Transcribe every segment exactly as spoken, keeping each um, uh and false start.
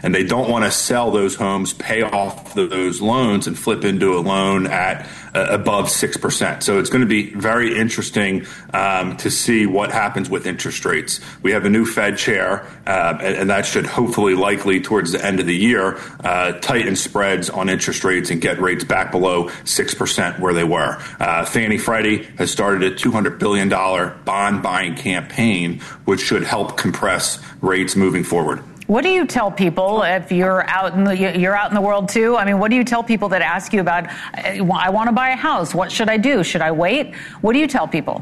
and they don't want to sell those homes, pay off those loans, and flip into a loan at uh, above six percent. So it's going to be very interesting um, to see what happens with interest rates. We have a new Fed chair, uh, and, and that should hopefully likely towards the end of the year uh, tighten spreads on interest rates and get rates back below six percent where they were. Uh, Fannie Freddie has started a two hundred billion dollars bond buying campaign, which should help compress rates moving forward. What do you tell people if you're out in the you're out in the world too? I mean, what do you tell people that ask you about, I want to buy a house, what should I do? Should I wait? What do you tell people?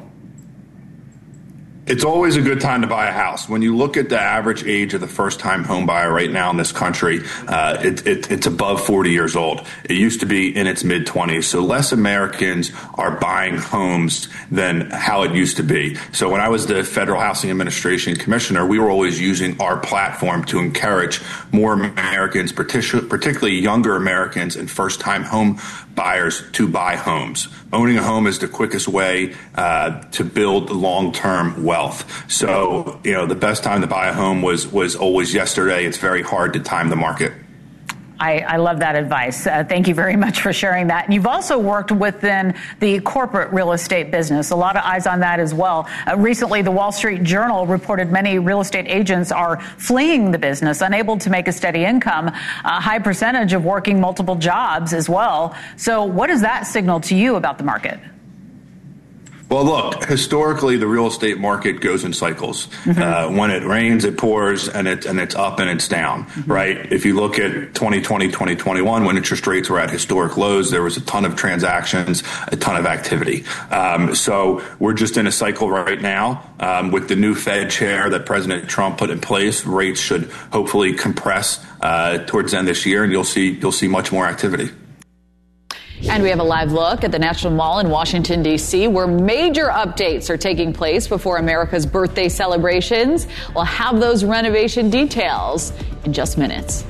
It's always a good time to buy a house. When you look at the average age of the first-time home buyer right now in this country, uh, it, it, it's above forty years old. It used to be in its mid-twenties, so less Americans are buying homes than how it used to be. So when I was the Federal Housing Administration Commissioner, we were always using our platform to encourage more Americans, particularly younger Americans and first-time home buyers, to buy homes. Owning a home is the quickest way uh, to build long-term wealth. Wealth. So, you know, the best time to buy a home was was always yesterday. It's very hard to time the market. I, I love that advice. Uh, thank you very much for sharing that. And you've also worked within the corporate real estate business. A lot of eyes on that as well. Uh, recently, the Wall Street Journal reported many real estate agents are fleeing the business, unable to make a steady income, a high percentage of working multiple jobs as well. So what does that signal to you about the market? Well, look, historically, the real estate market goes in cycles. Mm-hmm. Uh, when it rains, it pours, and, it, and it's up and it's down, mm-hmm. right? If you look at twenty twenty, twenty twenty-one, when interest rates were at historic lows, there was a ton of transactions, a ton of activity. Um, so we're just in a cycle right now. Um, with the new Fed chair that President Trump put in place, rates should hopefully compress uh, towards the end of this year, and you'll see you'll see much more activity. And we have a live look at the National Mall in Washington, D C, where major updates are taking place before America's birthday celebrations. We'll have those renovation details in just minutes.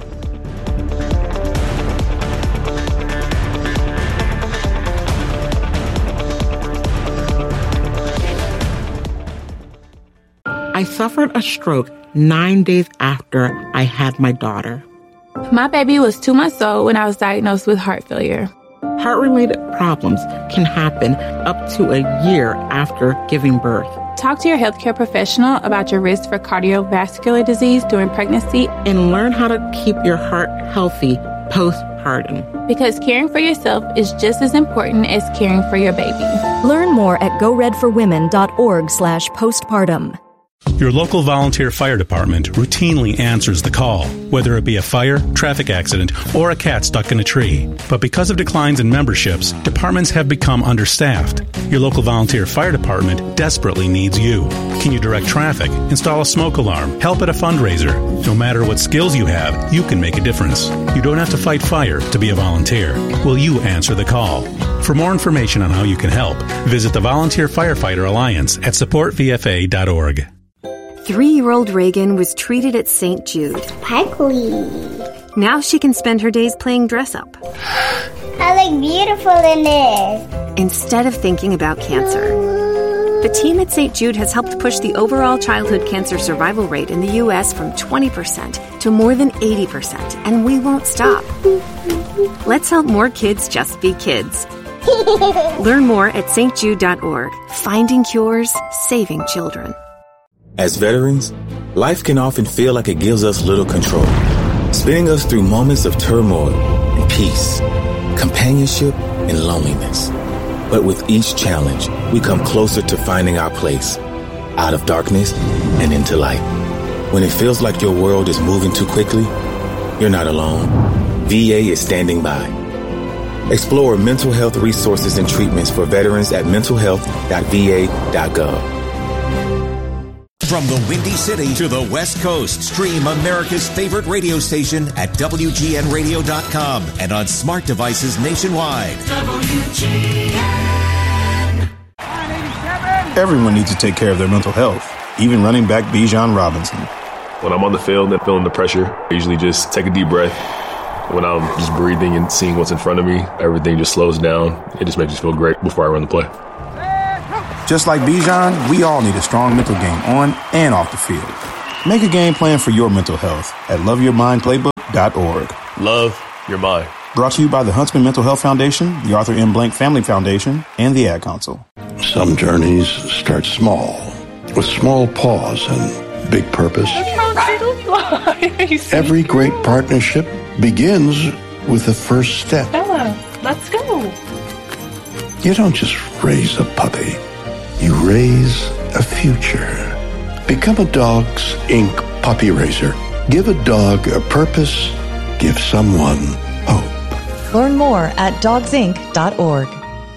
I suffered a stroke nine days after I had my daughter. My baby was two months old when I was diagnosed with heart failure. Heart-related problems can happen up to a year after giving birth. Talk to your healthcare professional about your risk for cardiovascular disease during pregnancy and learn how to keep your heart healthy postpartum. Because caring for yourself is just as important as caring for your baby. Learn more at go red for women dot org slash postpartum. Your local volunteer fire department routinely answers the call, whether it be a fire, traffic accident, or a cat stuck in a tree. But because of declines in memberships, departments have become understaffed. Your local volunteer fire department desperately needs you. Can you direct traffic, install a smoke alarm, help at a fundraiser? No matter what skills you have, you can make a difference. You don't have to fight fire to be a volunteer. Will you answer the call? For more information on how you can help, visit the Volunteer Firefighter Alliance at support v f a dot org. Three-year-old Reagan was treated at Saint Jude. Sparkly. Now she can spend her days playing dress-up. I look beautiful in this. Instead of thinking about cancer. The team at Saint Jude has helped push the overall childhood cancer survival rate in the U S from twenty percent to more than eighty percent, and we won't stop. Let's help more kids just be kids. Learn more at s t jude dot org. Finding cures, saving children. As veterans, life can often feel like it gives us little control, spinning us through moments of turmoil and peace, companionship and loneliness. But with each challenge, we come closer to finding our place, out of darkness and into light. When it feels like your world is moving too quickly, you're not alone. V A is standing by. Explore mental health resources and treatments for veterans at mental health dot v a dot gov. From the Windy City to the West Coast, stream America's favorite radio station at W G N radio dot com and on smart devices nationwide. W G N. Everyone needs to take care of their mental health, even running back Bijan Robinson. When I'm on the field and feeling the pressure, I usually just take a deep breath. When I'm just breathing and seeing what's in front of me, everything just slows down. It just makes me feel great before I run the play. Just like Bijan, we all need a strong mental game on and off the field. Make a game plan for your mental health at love your mind playbook dot org. Love your mind. Brought to you by the Huntsman Mental Health Foundation, the Arthur M. Blank Family Foundation, and the Ad Council. Some journeys start small, with small pause and big purpose. Every great partnership begins with the first step. Bella, let's go. You don't just raise a puppy. You raise a future. Become a Dogs Incorporated puppy raiser. Give a dog a purpose. Give someone hope. Learn more at dogs inc dot org.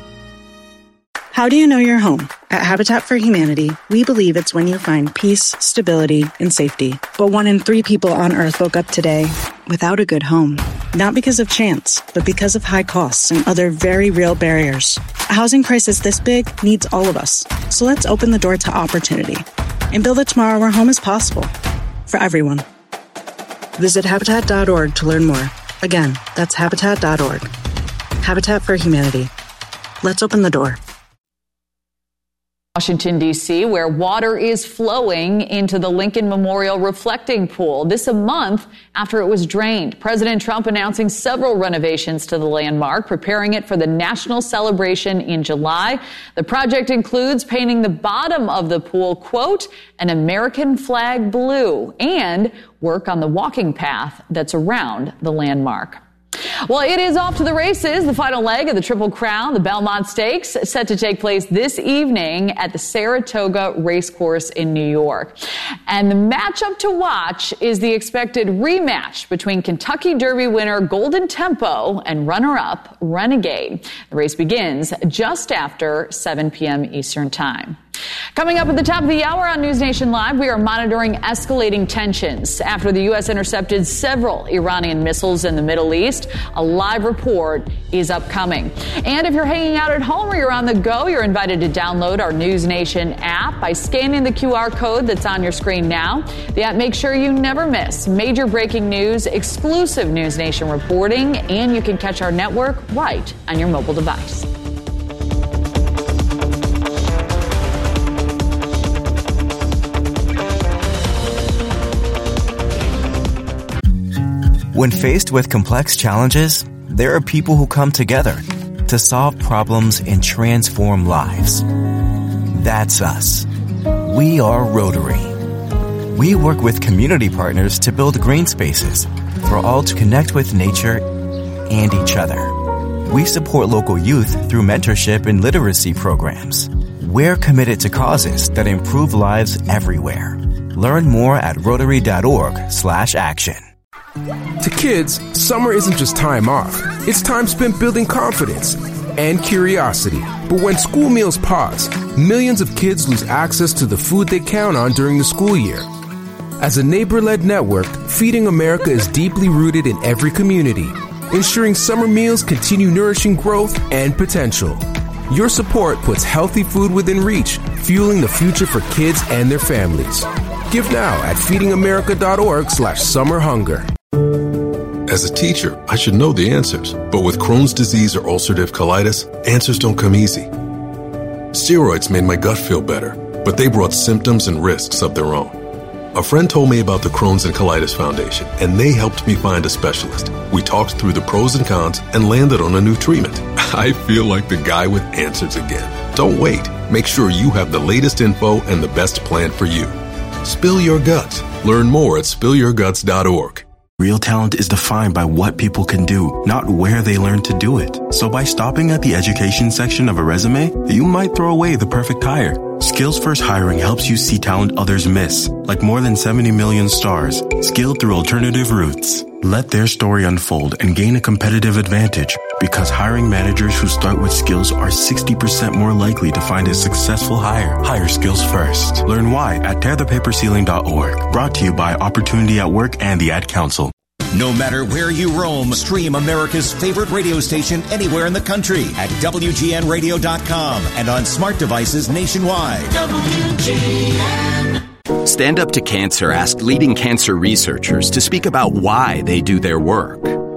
How do you know you're home? At Habitat for Humanity, we believe it's when you find peace, stability, and safety. But one in three people on Earth woke up today without a good home. Not because of chance, but because of high costs and other very real barriers. A housing crisis this big needs all of us. So let's open the door to opportunity and build a tomorrow where home is possible for everyone. Visit habitat dot org to learn more. Again, that's habitat dot org. Habitat for Humanity. Let's open the door. Washington, D C, where water is flowing into the Lincoln Memorial Reflecting Pool. This a month after it was drained. President Trump announcing several renovations to the landmark, preparing it for the national celebration in July. The project includes painting the bottom of the pool, quote, an American flag blue, and work on the walking path that's around the landmark. Well, it is off to the races. The final leg of the Triple Crown, the Belmont Stakes, set to take place this evening at the Saratoga Racecourse in New York. And the matchup to watch is the expected rematch between Kentucky Derby winner Golden Tempo and runner-up Renegade. The race begins just after seven p.m. Eastern Time. Coming up at the top of the hour on News Nation Live, we are monitoring escalating tensions after the U S intercepted several Iranian missiles in the Middle East. A live report is upcoming. And if you're hanging out at home or you're on the go, you're invited to download our News Nation app by scanning the Q R code that's on your screen now. The app makes sure you never miss major breaking news, exclusive News Nation reporting, and you can catch our network right on your mobile device. When faced with complex challenges, there are people who come together to solve problems and transform lives. That's us. We are Rotary. We work with community partners to build green spaces for all to connect with nature and each other. We support local youth through mentorship and literacy programs. We're committed to causes that improve lives everywhere. Learn more at rotary dot org slash action. To kids, summer isn't just time off. It's time spent building confidence and curiosity. But when school meals pause, millions of kids lose access to the food they count on during the school year. As a neighbor-led network, Feeding America is deeply rooted in every community, ensuring summer meals continue nourishing growth and potential. Your support puts healthy food within reach, fueling the future for kids and their families. Give now at feeding america dot org slash summer hunger. As a teacher, I should know the answers, but with Crohn's disease or ulcerative colitis, answers don't come easy. Steroids made my gut feel better, but they brought symptoms and risks of their own. A friend told me about the Crohn's and Colitis Foundation, and they helped me find a specialist. We talked through the pros and cons and landed on a new treatment. I feel like the guy with answers again. Don't wait. Make sure you have the latest info and the best plan for you. Spill your guts. Learn more at spill your guts dot org. Real talent is defined by what people can do, not where they learn to do it. So by stopping at the education section of a resume, you might throw away the perfect hire. Skills First Hiring helps you see talent others miss, like more than seventy million stars, skilled through alternative routes. Let their story unfold and gain a competitive advantage, because hiring managers who start with skills are sixty percent more likely to find a successful hire. Hire skills first. Learn why at tear the paper ceiling dot org. Brought to you by Opportunity at Work and the Ad Council. No matter where you roam, stream America's favorite radio station anywhere in the country at W G N radio dot com and on smart devices nationwide. W G N. Stand Up to Cancer asked leading cancer researchers to speak about why they do their work.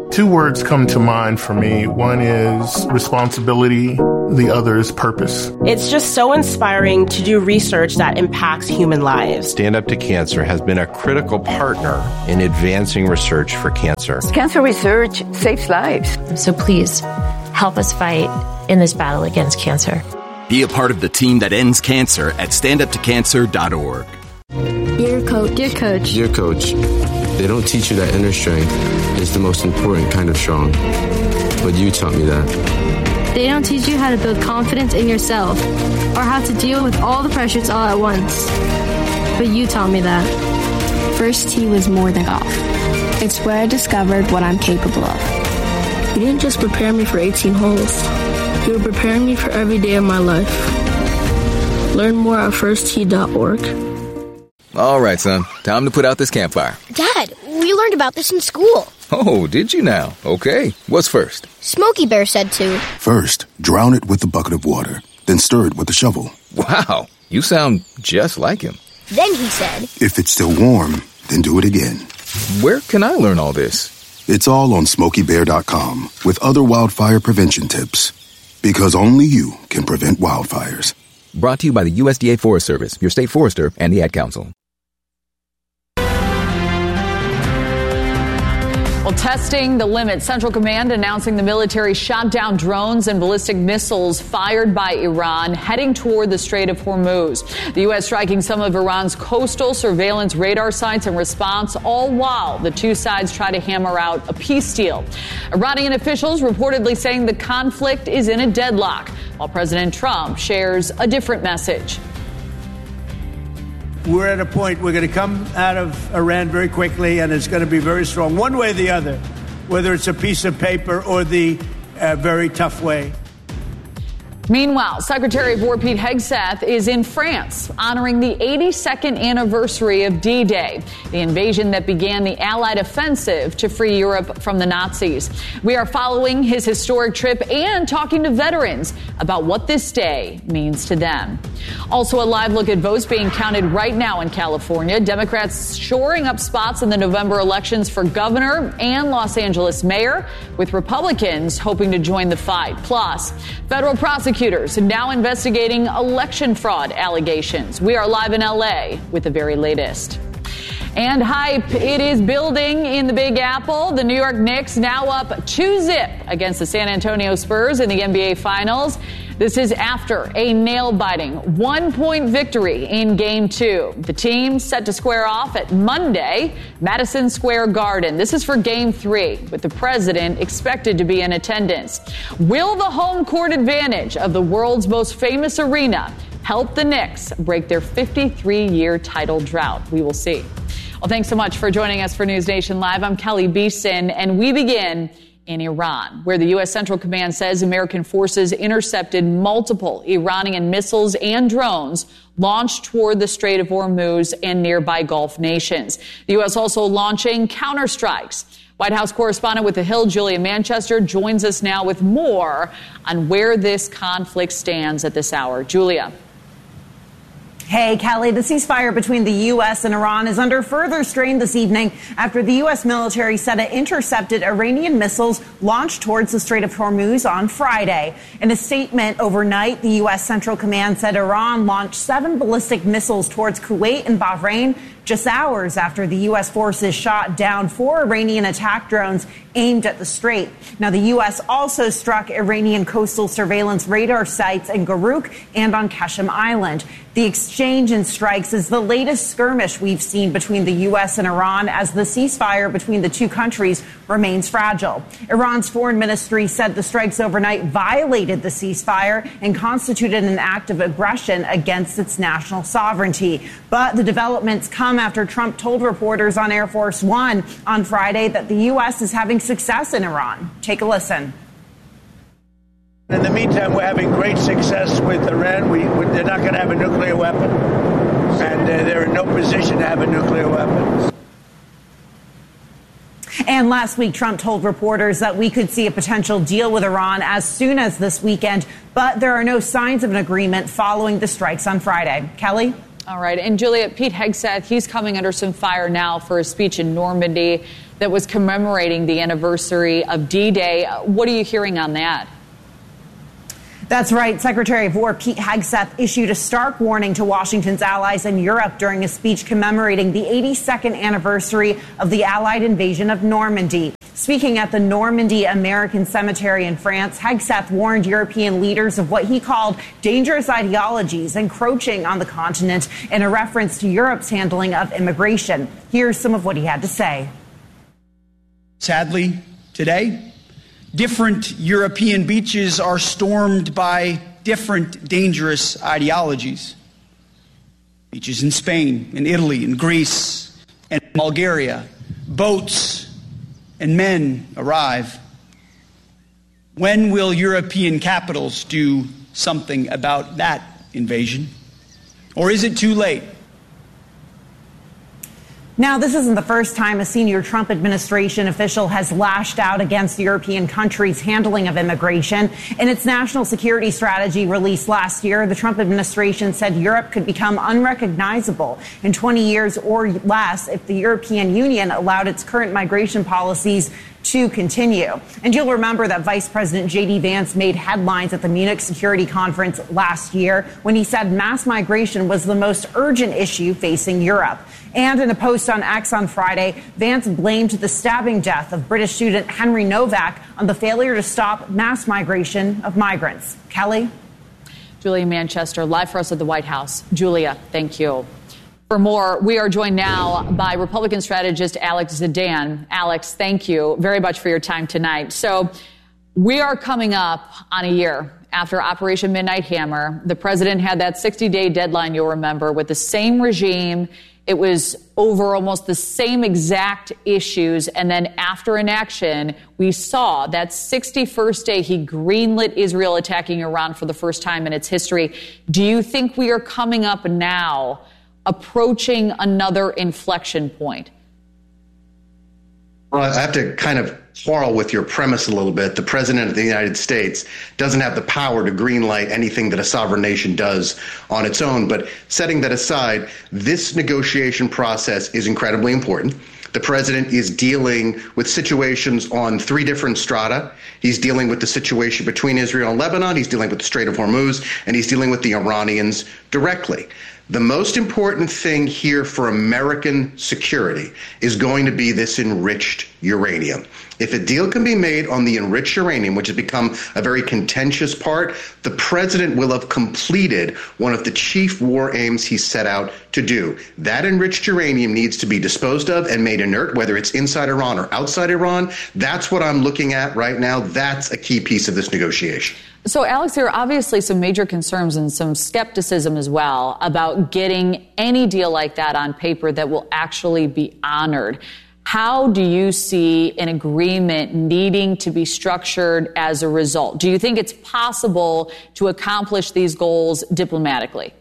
Two words come to mind for me. One is responsibility. The other is purpose. It's just so inspiring to do research that impacts human lives. Stand Up to Cancer has been a critical partner in advancing research for cancer. Cancer research saves lives. So please, help us fight in this battle against cancer. Be a part of the team that ends cancer at stand up to cancer dot org. Dear Coach. Dear Coach. Dear Coach, they don't teach you that inner strength is the most important kind of strong. But you taught me that. They don't teach you how to build confidence in yourself or how to deal with all the pressures all at once. But you taught me that. First tee was more than golf. It's where I discovered what I'm capable of. You didn't just prepare me for eighteen holes. You were preparing me for every day of my life. Learn more at first tee dot org. All right, son. Time to put out this campfire. Dad, we learned about this in school. Oh, did you now? Okay. What's first? Smokey Bear said to. First, drown it with a bucket of water. Then stir it with a shovel. Wow. You sound just like him. Then he said. If it's still warm, then do it again. Where can I learn all this? It's all on smokey bear dot com with other wildfire prevention tips. Because only you can prevent wildfires. Brought to you by the U S D A Forest Service, your state forester, and the Ad Council. Well, testing the limit. Central Command announcing the military shot down drones and ballistic missiles fired by Iran heading toward the Strait of Hormuz. The U S striking some of Iran's coastal surveillance radar sites in response, all while the two sides try to hammer out a peace deal. Iranian officials reportedly saying the conflict is in a deadlock, while President Trump shares a different message. We're at a point we're going to come out of Iran very quickly, and it's going to be very strong, one way or the other, whether it's a piece of paper or the uh, very tough way. Meanwhile, Secretary of War Pete Hegseth is in France, honoring the eighty-second anniversary of D-Day, the invasion that began the Allied offensive to free Europe from the Nazis. We are following his historic trip and talking to veterans about what this day means to them. Also, a live look at votes being counted right now in California. Democrats shoring up spots in the November elections for governor and Los Angeles mayor, with Republicans hoping to join the fight. Plus, federal prosecutors now investigating election fraud allegations. We are live in L A with the very latest. And hype, it is building in the Big Apple. The New York Knicks now up two zip against the San Antonio Spurs in the N B A Finals. This is after a nail-biting one-point victory in Game two. The team set to square off at Monday, Madison Square Garden. This is for Game three, with the president expected to be in attendance. Will the home court advantage of the world's most famous arena help the Knicks break their fifty-three-year title drought? We will see. Well, thanks so much for joining us for News Nation Live. I'm Kelly Beeson, and we begin in Iran, where the U S Central Command says American forces intercepted multiple Iranian missiles and drones launched toward the Strait of Hormuz and nearby Gulf nations. The U S also launching counterstrikes. White House correspondent with The Hill, Julia Manchester, joins us now with more on where this conflict stands at this hour. Julia. Hey, Kelly, the ceasefire between the U S and Iran is under further strain this evening after the U S military said it intercepted Iranian missiles launched towards the Strait of Hormuz on Friday. In a statement overnight, the U S Central Command said Iran launched seven ballistic missiles towards Kuwait and Bahrain just hours after the U S forces shot down four Iranian attack drones aimed at the strait. Now, the U S also struck Iranian coastal surveillance radar sites in Garuk and on Qasem Island. The exchange in strikes is the latest skirmish we've seen between the U S and Iran as the ceasefire between the two countries remains fragile. Iran's foreign ministry said the strikes overnight violated the ceasefire and constituted an act of aggression against its national sovereignty. But the developments come after Trump told reporters on Air Force One on Friday that the U S is having success in Iran. Take a listen. In the meantime, we're having great success with Iran. We, we, they're not going to have a nuclear weapon, and uh, they're in no position to have a nuclear weapon. And last week, Trump told reporters that we could see a potential deal with Iran as soon as this weekend, but there are no signs of an agreement following the strikes on Friday. Kelly? All right. And Julia, Pete Hegseth, he's coming under some fire now for a speech in Normandy that was commemorating the anniversary of D-Day. What are you hearing on that? That's right. Secretary of War Pete Hegseth issued a stark warning to Washington's allies in Europe during a speech commemorating the eighty-second anniversary of the Allied invasion of Normandy. Speaking at the Normandy American Cemetery in France, Hegseth warned European leaders of what he called dangerous ideologies encroaching on the continent in a reference to Europe's handling of immigration. Here's some of what he had to say. Sadly, today, different European beaches are stormed by different dangerous ideologies. Beaches in Spain, in Italy, in Greece, and Bulgaria. Boats and men arrive. When will European capitals do something about that invasion? Or is it too late? Now, this isn't the first time a senior Trump administration official has lashed out against European countries' handling of immigration. In its national security strategy released last year, the Trump administration said Europe could become unrecognizable in twenty years or less if the European Union allowed its current migration policies to continue. And you'll remember that Vice President J D Vance made headlines at the Munich Security Conference last year when he said mass migration was the most urgent issue facing Europe. And in a post on X on Friday, Vance blamed the stabbing death of British student Henry Novak on the failure to stop mass migration of migrants. Kelly? Julia Manchester, live for us at the White House. Julia, thank you. For more, we are joined now by Republican strategist Alex Zidane. Alex, thank you very much for your time tonight. So we are coming up on a year after Operation Midnight Hammer. The president had that sixty-day deadline, you'll remember, with the same regime. It was over almost the same exact issues. And then after inaction, we saw that sixty-first day he greenlit Israel attacking Iran for the first time in its history. Do you think we are coming up now, approaching another inflection point? Well, I have to kind of quarrel with your premise a little bit. The president of the United States doesn't have the power to greenlight anything that a sovereign nation does on its own. But setting that aside, this negotiation process is incredibly important. The president is dealing with situations on three different strata. He's dealing with the situation between Israel and Lebanon. He's dealing with the Strait of Hormuz, and he's dealing with the Iranians directly. The most important thing here for American security is going to be this enriched uranium. If a deal can be made on the enriched uranium, which has become a very contentious part, the president will have completed one of the chief war aims he set out to do. That enriched uranium needs to be disposed of and made inert, whether it's inside Iran or outside Iran. That's what I'm looking at right now. That's a key piece of this negotiation. So, Alex, there are obviously some major concerns and some skepticism as well about getting any deal like that on paper that will actually be honored. How do you see an agreement needing to be structured as a result? Do you think it's possible to accomplish these goals diplomatically?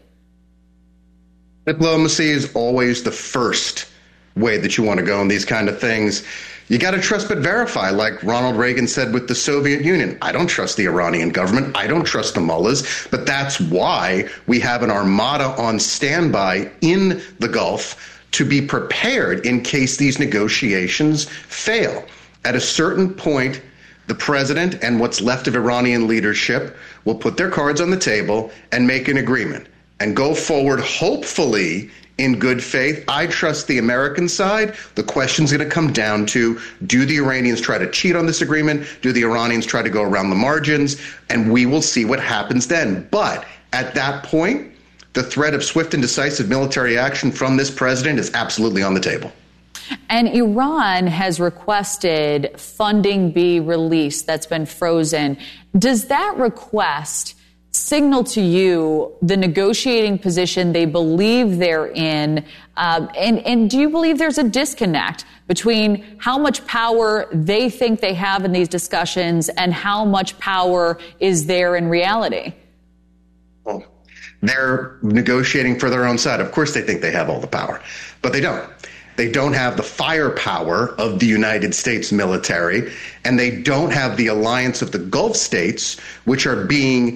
Diplomacy is always the first way that you want to go in these kind of things. You got to trust but verify, like Ronald Reagan said with the Soviet Union. I don't trust the Iranian government. I don't trust the mullahs. But that's why we have an armada on standby in the Gulf to be prepared in case these negotiations fail. At a certain point, the president and what's left of Iranian leadership will put their cards on the table and make an agreement and go forward, hopefully, in good faith. I trust the American side. The question's going to come down to, do the Iranians try to cheat on this agreement? Do the Iranians try to go around the margins? And we will see what happens then. But at that point, the threat of swift and decisive military action from this president is absolutely on the table. And Iran has requested funding be released that's been frozen. Does that request signal to you the negotiating position they believe they're in? Uh, and, and do you believe there's a disconnect between how much power they think they have in these discussions and how much power is there in reality? Well, they're negotiating for their own side. Of course they think they have all the power, but they don't. They don't have the firepower of the United States military, and they don't have the alliance of the Gulf states, which are being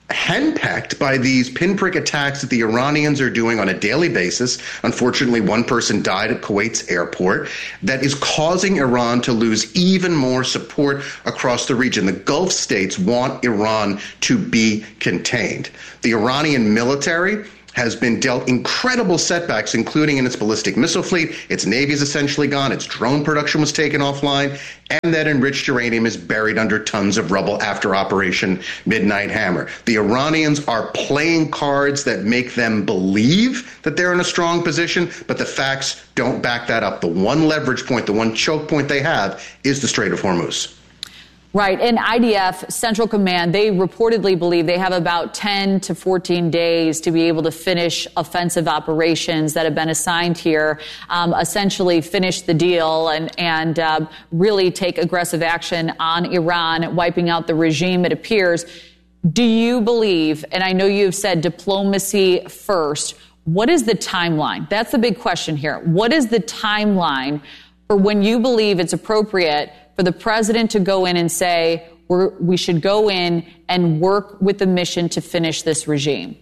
henpecked by these pinprick attacks that the Iranians are doing on a daily basis. Unfortunately, one person died at Kuwait's airport. That is causing Iran to lose even more support across the region. The Gulf states want Iran to be contained. The Iranian military has been dealt incredible setbacks, including in its ballistic missile fleet. Its navy is essentially gone. Its drone production was taken offline. And that enriched uranium is buried under tons of rubble after Operation Midnight Hammer. The Iranians are playing cards that make them believe that they're in a strong position, but the facts don't back that up. The one leverage point, the one choke point they have is the Strait of Hormuz. Right. And I D F Central Command, they reportedly believe they have about ten to fourteen days to be able to finish offensive operations that have been assigned here, um, essentially finish the deal and, and uh, really take aggressive action on Iran, wiping out the regime, it appears. Do you believe, and I know you've said diplomacy first, what is the timeline? That's the big question here. What is the timeline for when you believe it's appropriate for the president to go in and say, We're, we should go in and work with the mission to finish this regime?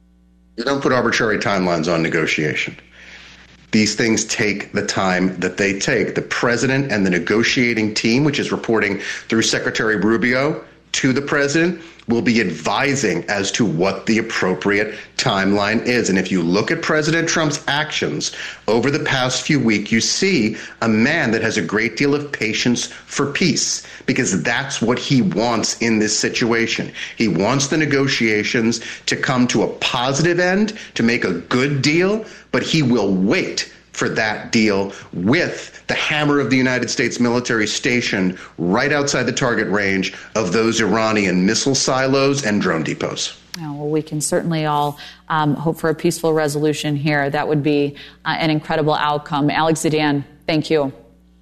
You don't put arbitrary timelines on negotiation. These things take the time that they take. The president and the negotiating team, which is reporting through Secretary Rubio to the president, will be advising as to what the appropriate timeline is. And if you look at President Trump's actions over the past few weeks, you see a man that has a great deal of patience for peace, because that's what he wants in this situation. He wants the negotiations to come to a positive end, to make a good deal, but he will wait for that deal with the hammer of the United States military stationed right outside the target range of those Iranian missile silos and drone depots. Oh, well, we can certainly all um, hope for a peaceful resolution here. That would be uh, an incredible outcome. Alex Zidane, thank you.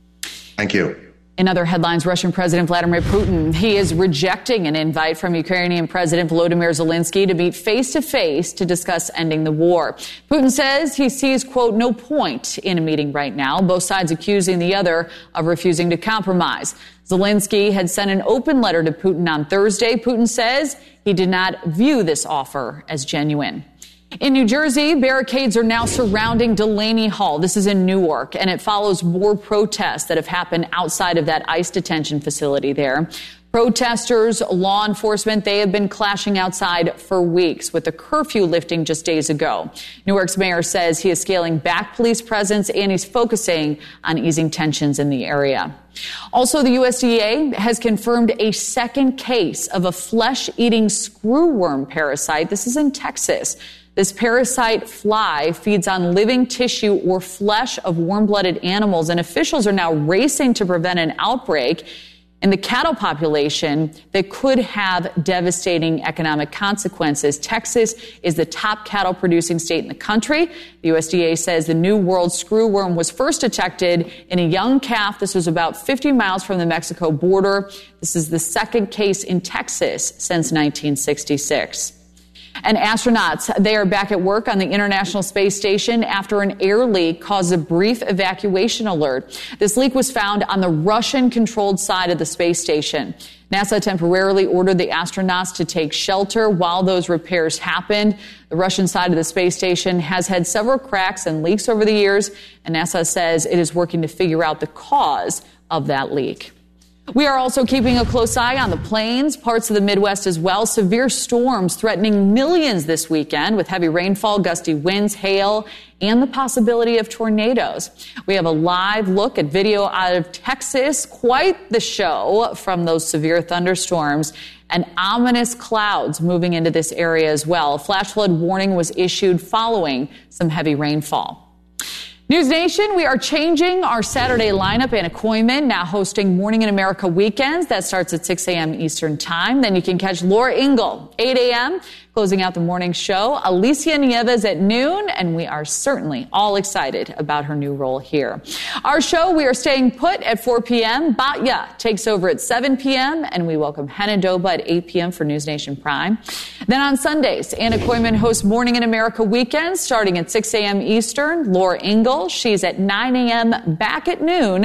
Thank you. In other headlines, Russian President Vladimir Putin, he is rejecting an invite from Ukrainian President Volodymyr Zelensky to meet face-to-face to discuss ending the war. Putin says he sees, quote, no point in a meeting right now, both sides accusing the other of refusing to compromise. Zelensky had sent an open letter to Putin on Thursday. Putin says he did not view this offer as genuine. In New Jersey, barricades are now surrounding Delaney Hall. This is in Newark, and it follows more protests that have happened outside of that ICE detention facility there. Protesters, law enforcement, they have been clashing outside for weeks, with the curfew lifting just days ago. Newark's mayor says he is scaling back police presence and he's focusing on easing tensions in the area. Also, the U S D A has confirmed a second case of a flesh-eating screwworm parasite. This is in Texas. This parasite fly feeds on living tissue or flesh of warm-blooded animals, and officials are now racing to prevent an outbreak in the cattle population that could have devastating economic consequences. Texas is the top cattle-producing state in the country. The U S D A says the New World screwworm was first detected in a young calf. This was about fifty miles from the Mexico border. This is the second case in Texas since nineteen sixty-six. And astronauts, they are back at work on the International Space Station after an air leak caused a brief evacuation alert. This leak was found on the Russian-controlled side of the space station. NASA temporarily ordered the astronauts to take shelter while those repairs happened. The Russian side of the space station has had several cracks and leaks over the years, and NASA says it is working to figure out the cause of that leak. We are also keeping a close eye on the plains, parts of the Midwest as well. Severe storms threatening millions this weekend with heavy rainfall, gusty winds, hail, and the possibility of tornadoes. We have a live look at video out of Texas. Quite the show from those severe thunderstorms and ominous clouds moving into this area as well. A flash flood warning was issued following some heavy rainfall. News Nation, we are changing our Saturday lineup. Anna Koyman now hosting Morning in America Weekends. That starts at six a.m. Eastern Time. Then you can catch Laura Ingle, eight a.m., closing out the morning show. Alicia Nieves at noon, and we are certainly all excited about her new role here. Our show, we are staying put at four p.m. Batya takes over at seven p.m., and we welcome Hannah Doba at eight p.m. for News Nation Prime. Then on Sundays, Anna Koyman hosts Morning in America Weekends starting at six a.m. Eastern. Laura Ingle, she's at nine a.m. back at noon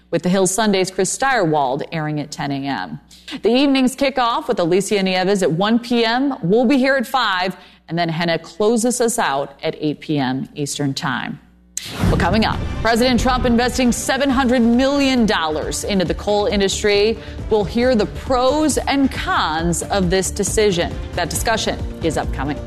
with The Hill Sunday's Chris Steyerwald airing at ten a.m. The evening's kickoff with Alicia Nieves at one p.m. We'll be here at five, and then Henna closes us out at eight p.m. Eastern Time. Well, coming up, President Trump investing seven hundred million dollars into the coal industry. We'll hear the pros and cons of this decision. That discussion is upcoming.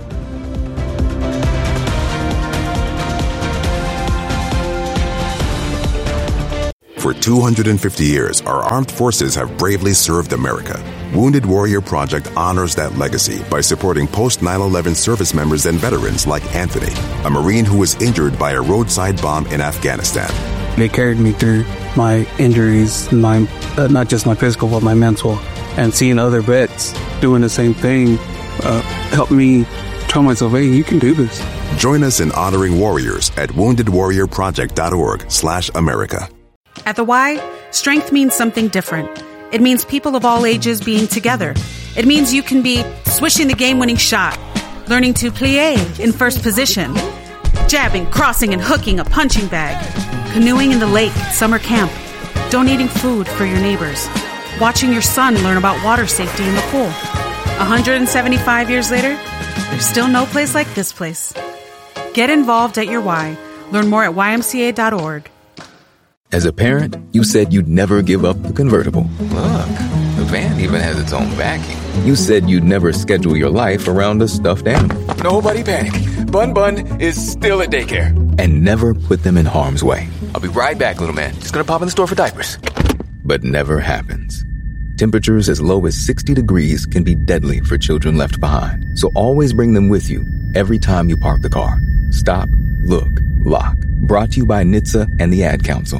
For two hundred fifty years, our armed forces have bravely served America. Wounded Warrior Project honors that legacy by supporting post nine eleven service members and veterans like Anthony, a Marine who was injured by a roadside bomb in Afghanistan. They carried me through my injuries, my uh, not just my physical, but my mental. And seeing other vets doing the same thing uh, helped me tell myself, hey, you can do this. Join us in honoring warriors at wounded warrior project dot org slash America. At the Y, strength means something different. It means people of all ages being together. It means you can be swishing the game-winning shot, learning to plie in first position, jabbing, crossing, and hooking a punching bag, canoeing in the lake at summer camp, donating food for your neighbors, watching your son learn about water safety in the pool. one hundred seventy-five years later, there's still no place like this place. Get involved at your Y. Learn more at Y M C A dot org. As a parent, you said you'd never give up the convertible. Look, the van even has its own backing. You said you'd never schedule your life around a stuffed animal. Nobody panic. Bun Bun is still at daycare. And never put them in harm's way. I'll be right back, little man. Just gonna pop in the store for diapers. But never happens. Temperatures as low as sixty degrees can be deadly for children left behind. So always bring them with you every time you park the car. Stop, look, lock. Brought to you by N H T S A and the Ad Council.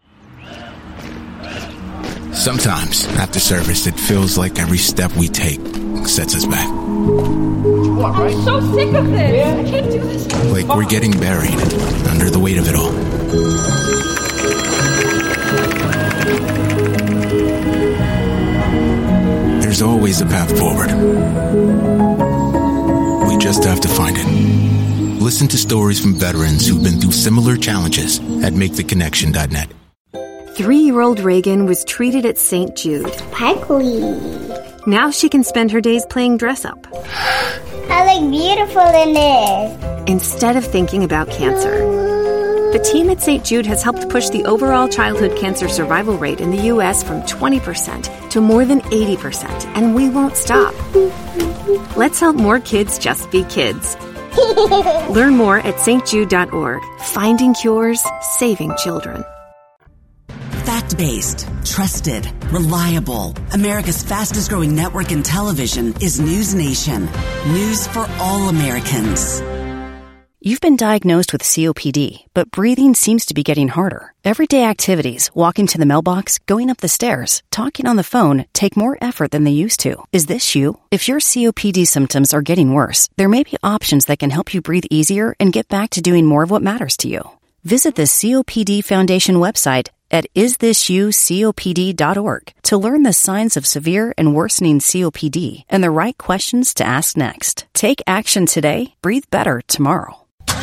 Sometimes, after service, it feels like every step we take sets us back. I'm so sick of this. I can't do this. Like we're getting buried under the weight of it all. There's always a path forward. We just have to find it. Listen to stories from veterans who've been through similar challenges at make the connection dot net. Three-year-old Reagan was treated at Saint Jude. Sparkly. Now she can spend her days playing dress-up. I look beautiful in this. Instead of thinking about cancer. The team at Saint Jude has helped push the overall childhood cancer survival rate in the U S from twenty percent to more than eighty percent, and we won't stop. Let's help more kids just be kids. Learn more at S T Jude dot org. Finding cures, saving children. Fact-based, trusted, reliable. America's fastest-growing network in television is News Nation. News for all Americans. You've been diagnosed with C O P D, but breathing seems to be getting harder. Everyday activities, walking to the mailbox, going up the stairs, talking on the phone, take more effort than they used to. Is this you? If your C O P D symptoms are getting worse, there may be options that can help you breathe easier and get back to doing more of what matters to you. Visit the C O P D Foundation website at is this you C O P D dot org to learn the signs of severe and worsening C O P D and the right questions to ask next. Take action today, breathe better tomorrow.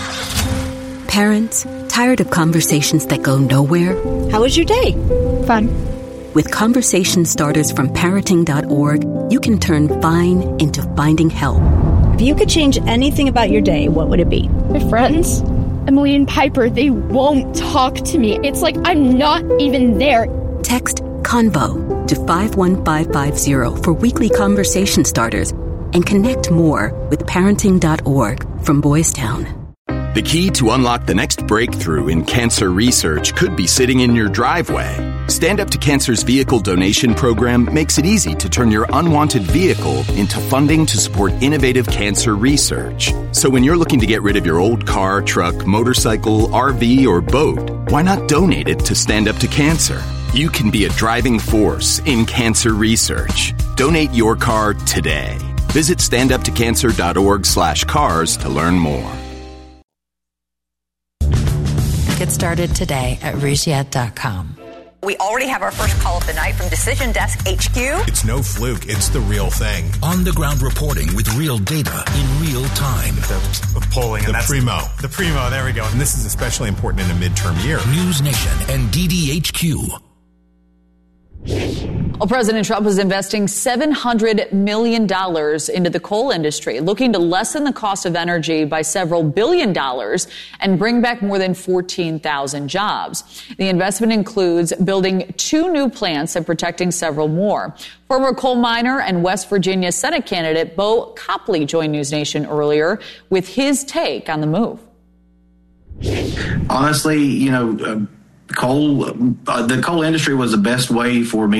Parents, tired of conversations that go nowhere? How was your day? Fun. With conversation starters from parenting dot org, you can turn fine into finding help. If you could change anything about your day, what would it be? My friends, Emily and Piper, they won't talk to me. It's like I'm not even there. Text CONVO to five one five five zero for weekly conversation starters and connect more with parenting dot org from Boys Town. The key to unlock the next breakthrough in cancer research could be sitting in your driveway. Stand Up to Cancer's vehicle donation program makes it easy to turn your unwanted vehicle into funding to support innovative cancer research. So when you're looking to get rid of your old car, truck, motorcycle, R V, or boat, why not donate it to Stand Up to Cancer? You can be a driving force in cancer research. Donate your car today. Visit stand up to cancer dot org slash cars to learn more. Get started today at Rougiette dot com. We already have our first call of the night from Decision Desk H Q. It's no fluke. It's the real thing. On-the-ground reporting with real data in real time. The, the polling. The and that's Primo. The Primo. There we go. And this is especially important in a midterm year. News Nation and D D H Q. Well, President Trump is investing seven hundred million dollars into the coal industry, looking to lessen the cost of energy by several billion dollars and bring back more than fourteen thousand jobs. The investment includes building two new plants and protecting several more. Former coal miner and West Virginia Senate candidate Bo Copley joined News Nation earlier with his take on the move. Honestly, you know, uh, coal, uh, the coal industry was the best way for me